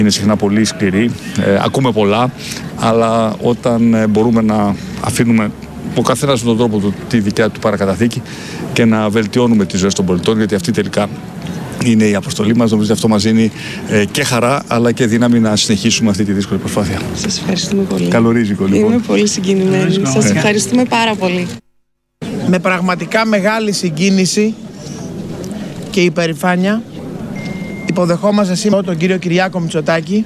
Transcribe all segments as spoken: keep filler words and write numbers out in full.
Είναι συχνά πολύ σκληρή, ε, ακούμε πολλά, αλλά όταν ε, μπορούμε να αφήνουμε ο καθένας με τον τρόπο του τη δικιά του παρακαταθήκη και να βελτιώνουμε τις ζωές των πολιτών, γιατί αυτή τελικά είναι η αποστολή μας. Νομίζω ότι αυτό μας δίνει ε, και χαρά αλλά και δύναμη να συνεχίσουμε αυτή τη δύσκολη προσπάθεια. Σας ευχαριστούμε πολύ. Καλορίζικο, λοιπόν. Είμαι πολύ συγκινημένη. Σας ευχαριστούμε πάρα πολύ. Με πραγματικά μεγάλη συγκίνηση και υπερηφάνεια υποδεχόμαστε σήμερα τον κύριο Κυριάκο Μητσοτάκη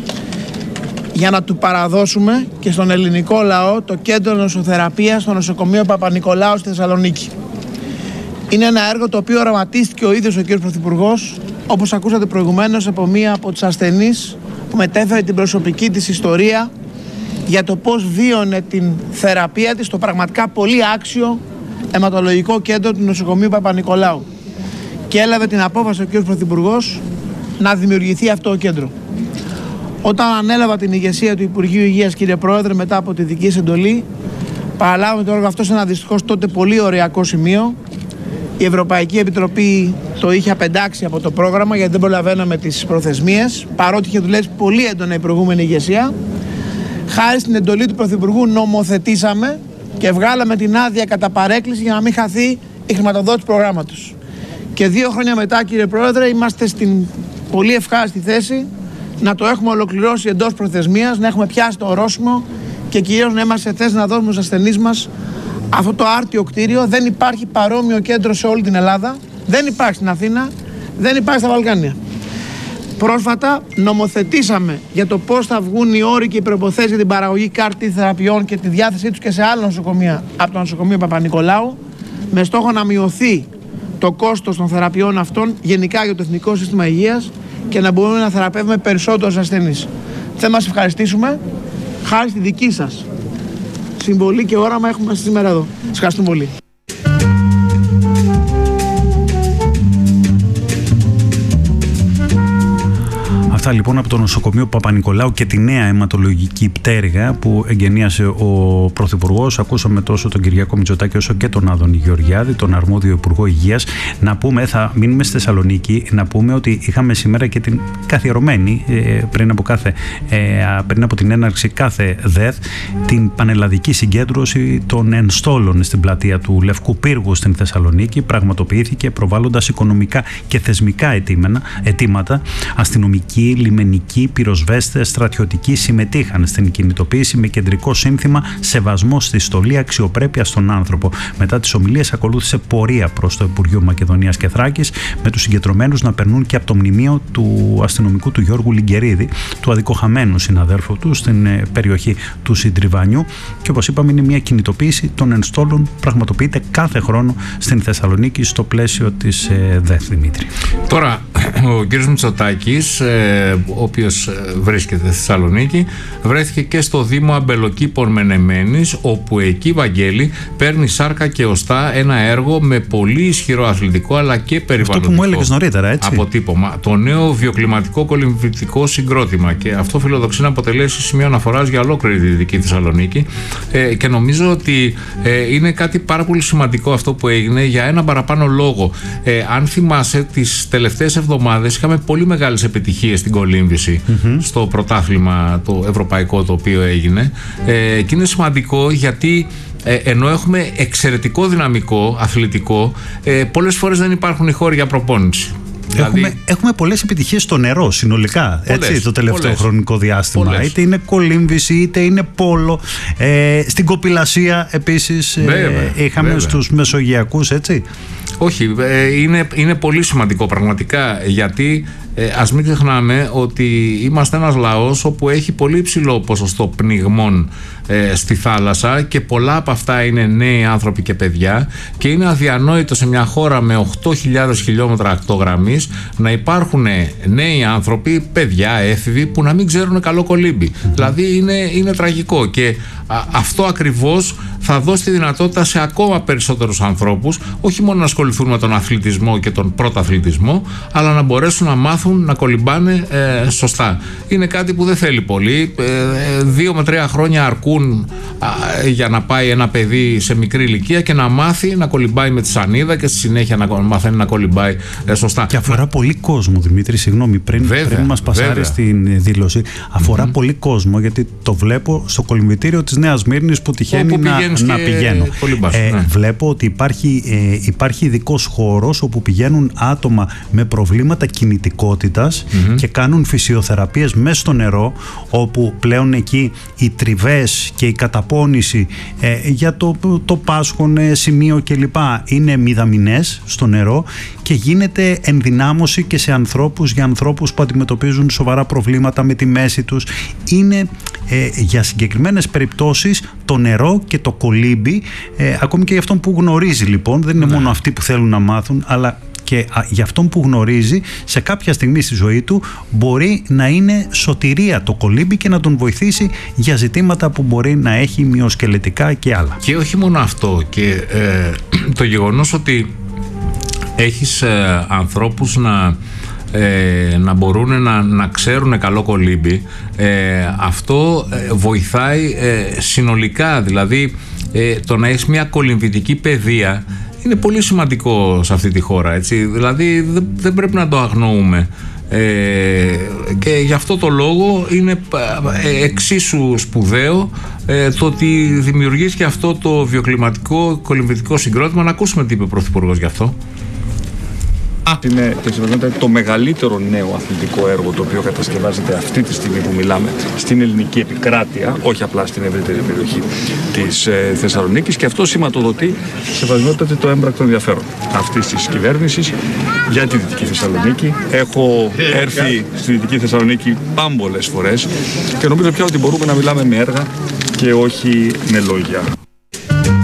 για να του παραδώσουμε και στον ελληνικό λαό το κέντρο νοσοθεραπείας στο νοσοκομείο Παπα-Νικολάου στη Θεσσαλονίκη. Είναι ένα έργο το οποίο οραματίστηκε ο ίδιος ο κύριος Πρωθυπουργός, όπως ακούσατε προηγουμένως, από μία από τις ασθενείς που μετέφερε την προσωπική της ιστορία για το πώς βίωνε την θεραπεία της στο πραγματικά πολύ άξιο αιματολογικό κέντρο του νοσοκομείου Παπα-Νικολάου. Και έλαβε την απόφαση ο κύριος Πρωθυπουργός να δημιουργηθεί αυτό το κέντρο. Όταν ανέλαβα την ηγεσία του Υπουργείου Υγείας, κύριε Πρόεδρε, μετά από τη δική σας εντολή, παραλάβαμε το έργο αυτό σε ένα δυστυχώς τότε πολύ ωριακό σημείο. Η Ευρωπαϊκή Επιτροπή το είχε απεντάξει από το πρόγραμμα γιατί δεν προλαβαίναμε τις προθεσμίες, παρότι είχε δουλέψει πολύ έντονα η προηγούμενη ηγεσία. Χάρη στην εντολή του Πρωθυπουργού νομοθετήσαμε και βγάλαμε την άδεια κατά παρέκκληση για να μην χαθεί η χρηματοδότηση του προγράμματος. Και δύο χρόνια μετά, κύριε Πρόεδρε, είμαστε στην πολύ ευχάριστη θέση να το έχουμε ολοκληρώσει εντός προθεσμίας, να έχουμε πιάσει το ορόσημο και κυρίως να είμαστε σε θέση να δώσουμε στους ασθενείς μας αυτό το άρτιο κτίριο. Δεν υπάρχει παρόμοιο κέντρο σε όλη την Ελλάδα, δεν υπάρχει στην Αθήνα, δεν υπάρχει στα Βαλκάνια. Πρόσφατα νομοθετήσαμε για το πώς θα βγουν οι όροι και οι προϋποθέσεις για την παραγωγή κάρτη θεραπείων και τη διάθεσή τους και σε άλλα νοσοκομεία από το νοσοκομείο Παπα-Νικολάου, με στόχο να μειωθεί το κόστος των θεραπείων αυτών γενικά για το Εθνικό Σύστημα Υγείας και να μπορούμε να θεραπεύουμε περισσότερους ασθενείς. Θέλω να σας ευχαριστήσουμε. Χάρη στη δική σας συμβολή και όραμα έχουμε σήμερα εδώ. Σας ευχαριστούμε πολύ. Αυτά λοιπόν από το νοσοκομείο Παπα-Νικολάου και τη νέα αιματολογική πτέρυγα που εγκαινίασε ο Πρωθυπουργός. Ακούσαμε τόσο τον Κυριάκο Μητσοτάκη όσο και τον Άδωνη Γεωργιάδη, τον αρμόδιο Υπουργό Υγείας. Να πούμε, θα μείνουμε στη Θεσσαλονίκη, να πούμε ότι είχαμε σήμερα και την καθιερωμένη πριν από, κάθε, πριν από την έναρξη κάθε ΔΕΘ την πανελλαδική συγκέντρωση των ενστόλων στην πλατεία του Λευκού Πύργου στην Θεσσαλονίκη. Πραγματοποιήθηκε προβάλλοντας οικονομικά και θεσμικά αιτήματα. Αστυνομικοί, λιμενικοί, πυροσβέστες, στρατιωτικοί συμμετείχαν στην κινητοποίηση με κεντρικό σύνθημα «Σεβασμό στη στολή, αξιοπρέπεια στον άνθρωπο». Μετά τις ομιλίες ακολούθησε πορεία προς το Υπουργείο Μακεδονίας και Θράκης, με τους συγκεντρωμένους να περνούν και από το μνημείο του αστυνομικού του Γιώργου Λιγκερίδη, του αδικοχαμένου συναδέλφου του στην περιοχή του Συντριβάνιου. Και όπως είπαμε, είναι μια κινητοποίηση των ενστόλων, πραγματοποιείται κάθε χρόνο στην Θεσσαλονίκη στο πλαίσιο της ΔΕΘ, Δημήτρη. Τώρα, ο κ. Μητσοτάκης, ο οποίος βρίσκεται στη Θεσσαλονίκη, βρέθηκε και στο Δήμο Αμπελοκήπων Μενεμένης, όπου εκεί, Βαγγέλη, παίρνει σάρκα και οστά ένα έργο με πολύ ισχυρό αθλητικό αλλά και περιβαλλοντικό. Αυτό που μου έλεγες νωρίτερα, έτσι. Αποτύπωμα. Το νέο βιοκλιματικό κολυμβητικό συγκρότημα. Και αυτό φιλοδοξεί να αποτελέσει σημείο αναφοράς για ολόκληρη τη Δυτική Θεσσαλονίκη. Ε, και νομίζω ότι ε, είναι κάτι πάρα πολύ σημαντικό αυτό που έγινε για ένα παραπάνω λόγο. Ε, αν θυμάσαι, τις τελευταίες εβδομάδες είχαμε πολύ μεγάλες επιτυχίες στην κολύμβηση mm-hmm. στο πρωτάθλημα το ευρωπαϊκό το οποίο έγινε. Ε, και είναι σημαντικό γιατί ε, ενώ έχουμε εξαιρετικό δυναμικό αθλητικό, ε, πολλές φορές δεν υπάρχουν οι χώροι για προπόνηση. Έχουμε, δηλαδή, έχουμε πολλές επιτυχίες στο νερό συνολικά, πολλές, έτσι, το τελευταίο πολλές, χρονικό διάστημα. Πολλές. Είτε είναι κολύμβηση, είτε είναι πόλο. Ε, στην κοπηλασία επίσης βέβαια, ε, είχαμε βέβαια. στους μεσογειακούς, έτσι. Όχι, ε, είναι, είναι πολύ σημαντικό πραγματικά, γιατί ε, ας μην ξεχνάμε ότι είμαστε ένας λαός όπου έχει πολύ υψηλό ποσοστό πνιγμών ε, στη θάλασσα και πολλά από αυτά είναι νέοι άνθρωποι και παιδιά, και είναι αδιανόητο σε μια χώρα με οκτώ χιλιάδες χιλιόμετρα ακτογραμμής να υπάρχουν νέοι άνθρωποι, παιδιά, έφηβοι που να μην ξέρουν καλό κολύμπι. Mm-hmm. Δηλαδή είναι, είναι τραγικό, και α, αυτό ακριβώς θα δώσει τη δυνατότητα σε ακόμα περισσότερους ανθρώπους όχι μόνο να ασχοληθούν με τον αθλητισμό και τον πρωταθλητισμό, αλλά να μπορέσουν να μάθουν μάθουν να κολυμπάνε ε, σωστά. Είναι κάτι που δεν θέλει πολύ. Ε, δύο με τρία χρόνια αρκούν α, για να πάει ένα παιδί σε μικρή ηλικία και να μάθει να κολυμπάει με τη σανίδα και στη συνέχεια να μαθαίνει να κολυμπάει ε, σωστά. Και αφορά πολύ κόσμο, Δημήτρη, συγγνώμη, πριν, πριν μας πασάρεις την δήλωση. Αφορά mm-hmm. πολύ κόσμο, γιατί το βλέπω στο κολυμβητήριο της Νέας Μύρνης που τυχαίνει να, να πηγαίνω. Ε, ναι. Βλέπω ότι υπάρχει, ε, υπάρχει ειδικός χώρος όπου πηγαίνουν άτομα με προβλήματα κινητικότητας mm-hmm. και κάνουν φυσιοθεραπείες μέσα στο νερό, όπου πλέον εκεί οι τριβές και η καταπώνηση ε, για το, το πάσχον ε, σημείο κλπ. Είναι μηδαμινές στο νερό και γίνεται ενδυνάμωση και σε ανθρώπους, για ανθρώπους που αντιμετωπίζουν σοβαρά προβλήματα με τη μέση τους. Είναι ε, για συγκεκριμένες περιπτώσεις το νερό και το κολύμπι, ε, ακόμη και για αυτόν που γνωρίζει λοιπόν, δεν είναι ναι. μόνο αυτοί που θέλουν να μάθουν, αλλά και α, για αυτόν που γνωρίζει, σε κάποια στιγμή στη ζωή του μπορεί να είναι σωτηρία το κολύμπι και να τον βοηθήσει για ζητήματα που μπορεί να έχει μυοσκελετικά και άλλα. Και όχι μόνο αυτό, και ε, το γεγονός ότι έχεις ε, ανθρώπους να, ε, να μπορούν να, να ξέρουν καλό κολύμπι, ε, αυτό ε, βοηθάει ε, συνολικά, δηλαδή ε, το να έχεις μια κολυμβητική παιδεία είναι πολύ σημαντικό σε αυτή τη χώρα, έτσι. Δηλαδή δεν, δεν πρέπει να το αγνοούμε. Ε, και γι' αυτό το λόγο είναι εξίσου σπουδαίο ε, το ότι δημιουργείς και αυτό το βιοκλιματικό κολυμβητικό συγκρότημα. Να ακούσουμε τι είπε ο Πρωθυπουργός γι' αυτό. Είναι το μεγαλύτερο νέο αθλητικό έργο το οποίο κατασκευάζεται αυτή τη στιγμή που μιλάμε στην ελληνική επικράτεια, όχι απλά στην ευρύτερη περιοχή της ε, Θεσσαλονίκης, και αυτό σηματοδοτεί σεβασμιότατη το έμπρακτο ενδιαφέρον αυτής της κυβέρνησης για τη Δυτική Θεσσαλονίκη. Έχω έρθει στη Δυτική Θεσσαλονίκη πάμπολες φορές και νομίζω πια ότι μπορούμε να μιλάμε με έργα και όχι με λόγια.